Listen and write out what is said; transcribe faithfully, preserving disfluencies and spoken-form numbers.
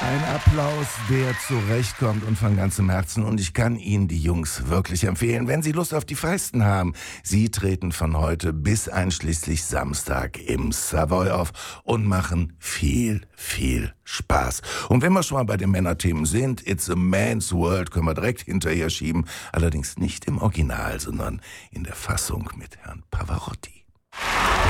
Ein Applaus, der zurechtkommt und von ganzem Herzen. Und ich kann Ihnen die Jungs wirklich empfehlen, wenn Sie Lust auf die Feisten haben. Sie treten von heute bis einschließlich Samstag im Savoy auf und machen viel, viel Spaß. Und wenn wir schon mal bei den Männerthemen sind, It's a Man's World können wir direkt hinterher schieben. Allerdings nicht im Original, sondern in der Fassung mit Herrn Pavarotti.